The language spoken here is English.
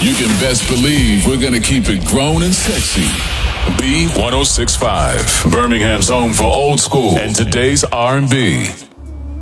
You can best believe we're gonna keep it grown and sexy. B1065, Birmingham's home for old school and today's R&B.